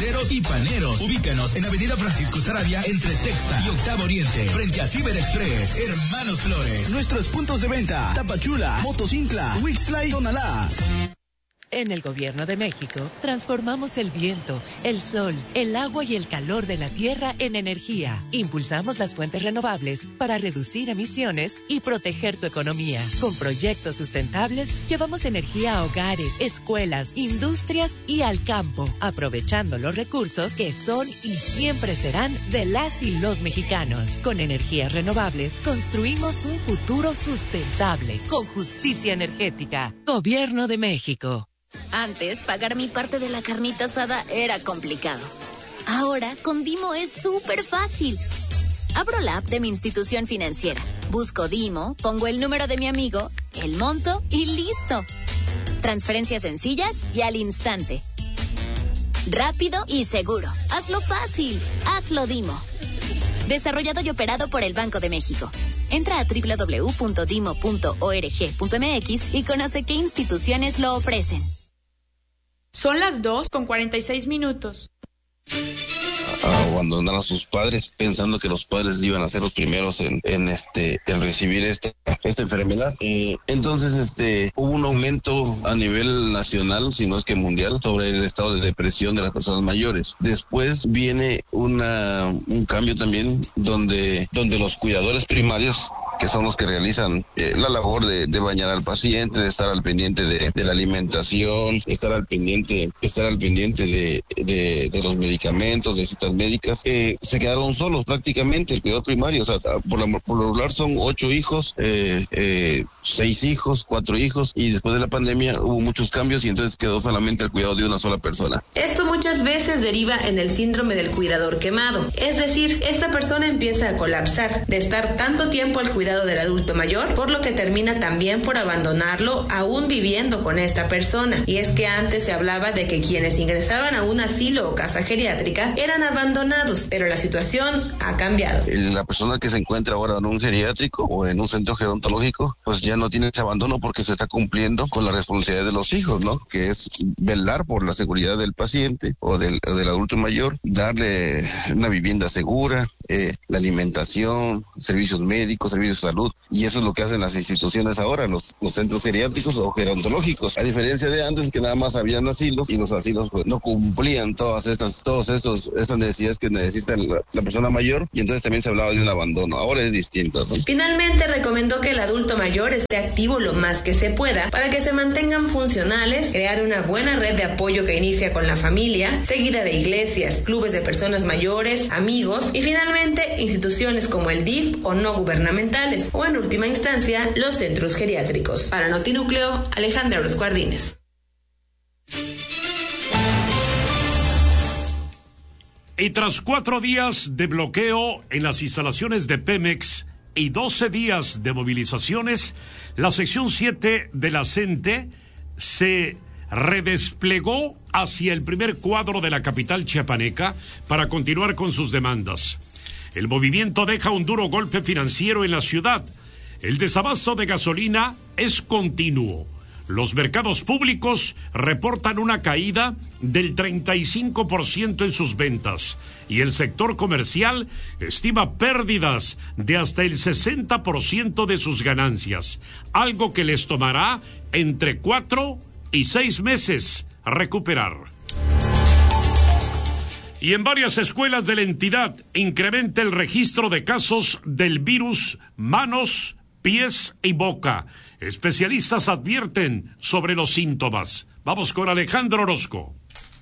dulceros y paneros. Ubícanos en Avenida Francisco Sarabia entre Sexta y Octavo Oriente, frente a Ciber Express. Hermanos Flores. Nuestros puntos de venta: Tapachula, Motocintla, Wixla y Tonalá. En el Gobierno de México, transformamos el viento, el sol, el agua y el calor de la tierra en energía. Impulsamos las fuentes renovables para reducir emisiones y proteger tu economía. Con proyectos sustentables, llevamos energía a hogares, escuelas, industrias y al campo, aprovechando los recursos que son y siempre serán de las y los mexicanos. Con energías renovables, construimos un futuro sustentable, con justicia energética. Gobierno de México. Antes, pagar mi parte de la carnita asada era complicado. Ahora, con Dimo es súper fácil. Abro la app de mi institución financiera, busco Dimo, pongo el número de mi amigo, el monto y listo. Transferencias sencillas y al instante. Rápido y seguro. Hazlo fácil. Hazlo Dimo. Desarrollado y operado por el Banco de México. Entra a www.dimo.org.mx y conoce qué instituciones lo ofrecen. Son las 2:46. Abandonar a sus padres pensando que los padres iban a ser los primeros en recibir esta enfermedad. Entonces hubo un aumento a nivel nacional, si no es que mundial, sobre el estado de depresión de las personas mayores. Después viene un cambio también donde los cuidadores primarios, que son los que realizan la labor de bañar al paciente, de estar al pendiente de la alimentación, estar al pendiente de los medicamentos, de citas médicas, se quedaron solos prácticamente, el cuidador primario. O sea, por lo regular son 8 hijos, 6 hijos, 4 hijos, y después de la pandemia hubo muchos cambios y entonces quedó solamente el cuidado de una sola persona. Esto muchas veces deriva en el síndrome del cuidador quemado, es decir, esta persona empieza a colapsar de estar tanto tiempo al cuidado del adulto mayor, por lo que termina también por abandonarlo aún viviendo con esta persona. Y es que antes se hablaba de que quienes ingresaban a un asilo o casa geriátrica eran abandonados, pero la situación ha cambiado. La persona que se encuentra ahora en un geriátrico o en un centro gerontológico, pues ya no tiene ese abandono porque se está cumpliendo con la responsabilidad de los hijos, ¿no? Que es velar por la seguridad del paciente o del adulto mayor, darle una vivienda segura, la alimentación, servicios médicos, servicios de salud, y eso es lo que hacen las instituciones ahora, los centros geriátricos o gerontológicos, a diferencia de antes que nada más habían asilos y los asilos pues no cumplían todas estas necesidades que necesita la persona mayor, y entonces también se hablaba de un abandono. Ahora es distinto, ¿no? Finalmente recomendó que el adulto mayor esté activo lo más que se pueda para que se mantengan funcionales, crear una buena red de apoyo que inicia con la familia, seguida de iglesias, clubes de personas mayores, amigos y finalmente instituciones como el DIF o no gubernamentales, o en última instancia los centros geriátricos. Para Notinúcleo, Alejandra Orozco Ardínez. Y tras 4 días de bloqueo en las instalaciones de Pemex y 12 días de movilizaciones, la sección 7 de la CENTE se redesplegó hacia el primer cuadro de la capital chiapaneca para continuar con sus demandas. El movimiento deja un duro golpe financiero en la ciudad. El desabasto de gasolina es continuo. Los mercados públicos reportan una caída del 35% en sus ventas y el sector comercial estima pérdidas de hasta el 60% de sus ganancias, algo que les tomará entre 4 y 6 meses recuperar. Y en varias escuelas de la entidad incrementa el registro de casos del virus manos, pies y boca. Especialistas advierten sobre los síntomas. Vamos con Alejandro Orozco.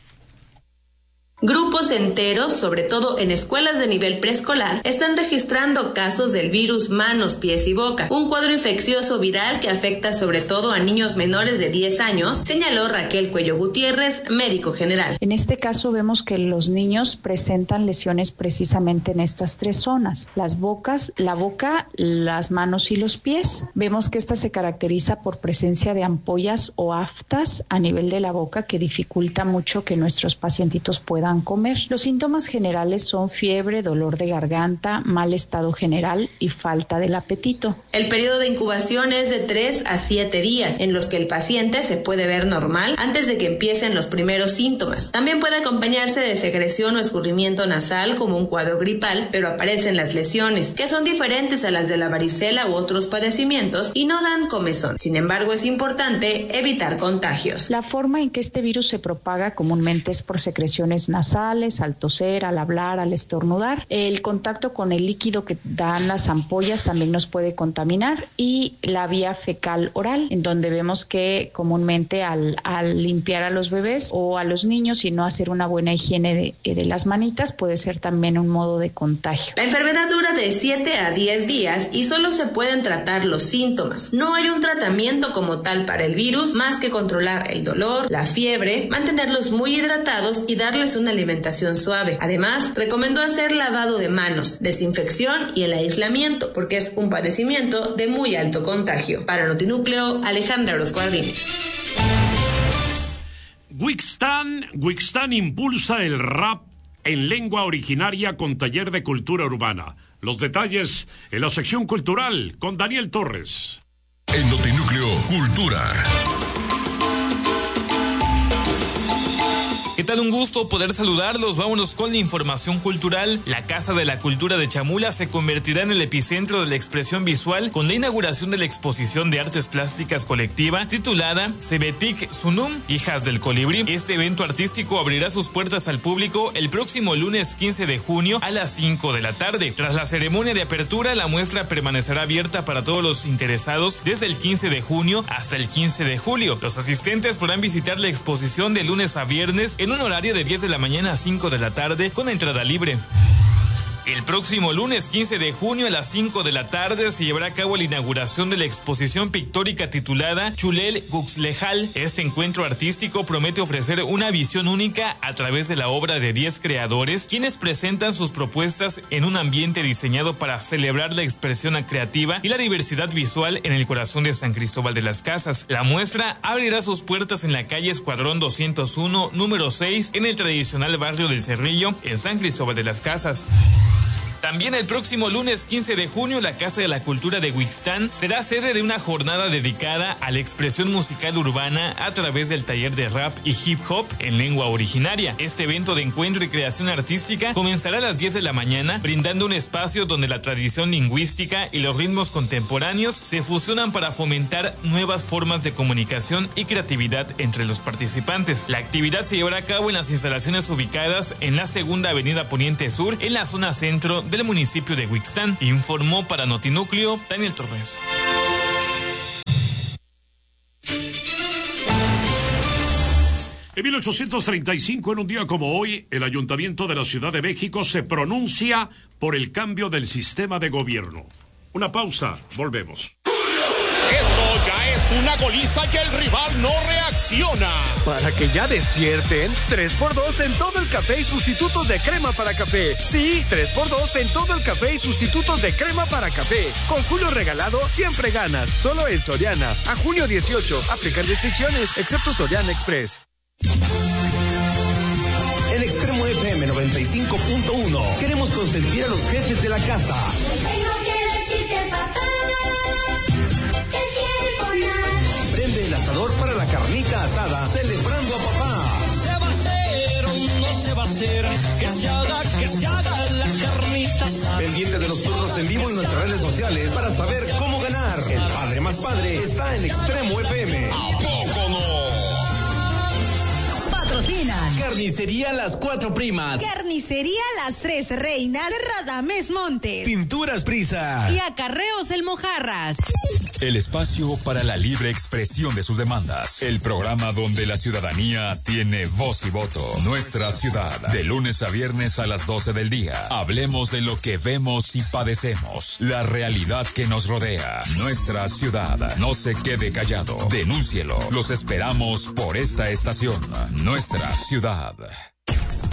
Grupos enteros, sobre todo en escuelas de nivel preescolar, están registrando casos del virus manos, pies y boca, un cuadro infeccioso viral que afecta sobre todo a niños menores de 10 años, señaló Raquel Cuello Gutiérrez, médico general. En este caso vemos que los niños presentan lesiones precisamente en estas 3 zonas, la boca, las manos y los pies. Vemos que esta se caracteriza por presencia de ampollas o aftas a nivel de la boca que dificulta mucho que nuestros pacientitos puedan puedan comer. Los síntomas generales son fiebre, dolor de garganta, mal estado general y falta del apetito. El periodo de incubación es de 3 a 7 días, en los que el paciente se puede ver normal antes de que empiecen los primeros síntomas. También puede acompañarse de secreción o escurrimiento nasal como un cuadro gripal, pero aparecen las lesiones, que son diferentes a las de la varicela u otros padecimientos y no dan comezón. Sin embargo, es importante evitar contagios. La forma en que este virus se propaga comúnmente es por secreciones nasales, al toser, al hablar, al estornudar. El contacto con el líquido que dan las ampollas también nos puede contaminar, y la vía fecal oral, en donde vemos que comúnmente al limpiar a los bebés o a los niños y no hacer una buena higiene de las manitas puede ser también un modo de contagio. La enfermedad dura de 7 a 10 días y solo se pueden tratar los síntomas. No hay un tratamiento como tal para el virus más que controlar el dolor, la fiebre, mantenerlos muy hidratados y darles una alimentación suave. Además, recomendó hacer lavado de manos, desinfección y el aislamiento, porque es un padecimiento de muy alto contagio. Para Notinúcleo, Alejandra Orozco Ardínez. Wixtan impulsa el rap en lengua originaria con taller de cultura urbana. Los detalles en la sección cultural con Daniel Torres. En Notinúcleo, Cultura. ¿Qué tal? Un gusto poder saludarlos. Vámonos con la información cultural. La Casa de la Cultura de Chamula se convertirá en el epicentro de la expresión visual con la inauguración de la exposición de artes plásticas colectiva titulada Sebetik Sunum, Hijas del Colibrí. Este evento artístico abrirá sus puertas al público el próximo lunes 15 de junio a las 5 de la tarde. Tras la ceremonia de apertura, la muestra permanecerá abierta para todos los interesados desde el 15 de junio hasta el 15 de julio. Los asistentes podrán visitar la exposición de lunes a viernes en un horario de 10 de la mañana a 5 de la tarde con entrada libre. El próximo lunes 15 de junio a las 5 de la tarde se llevará a cabo la inauguración de la exposición pictórica titulada Chulel Guxlejal. Este encuentro artístico promete ofrecer una visión única a través de la obra de 10 creadores, quienes presentan sus propuestas en un ambiente diseñado para celebrar la expresión creativa y la diversidad visual en el corazón de San Cristóbal de las Casas. La muestra abrirá sus puertas en la calle Escuadrón 201, número 6, en el tradicional barrio del Cerrillo, en San Cristóbal de las Casas. También el próximo lunes 15 de junio, la Casa de la Cultura de Wixtan será sede de una jornada dedicada a la expresión musical urbana a través del taller de rap y hip hop en lengua originaria. Este evento de encuentro y creación artística comenzará a las 10 de la mañana, brindando un espacio donde la tradición lingüística y los ritmos contemporáneos se fusionan para fomentar nuevas formas de comunicación y creatividad entre los participantes. La actividad se llevará a cabo en las instalaciones ubicadas en la Segunda Avenida Poniente Sur, en la zona centro del municipio de Wixtan. Informó para Notinúcleo Daniel Torres. En 1835, en un día como hoy, el Ayuntamiento de la Ciudad de México se pronuncia por el cambio del sistema de gobierno. Una pausa, volvemos. Esto ya es una goliza y el rival no reacciona. Para que ya despierten, 3x2 en todo el café y sustitutos de crema para café. Sí, 3x2 en todo el café y sustitutos de crema para café. Con Julio regalado, siempre ganas. Solo en Soriana. A junio 18. Aplican restricciones, excepto Soriana Express. En Extremo FM 95.1 queremos consentir a los jefes de la casa. Prende el asador para la carnita asada, celebrando a papá. Se va a hacer o no se va a hacer, que se haga la carnita asada. Pendiente de los turnos en vivo en nuestras redes sociales para saber cómo ganar. El padre más padre está en Extremo FM. ¿A poco no? Patrocinan Carnicería Las Cuatro Primas, Carnicería Las Tres Reinas, Radames Montes, Pinturas Prisa y Acarreos El Mojarras. El espacio para la libre expresión de sus demandas. El programa donde la ciudadanía tiene voz y voto. Nuestra ciudad, de lunes a viernes a las 12 del día. Hablemos de lo que vemos y padecemos. La realidad que nos rodea. Nuestra ciudad. No se quede callado. Denúncielo. Los esperamos por esta estación. Nuestra ciudad.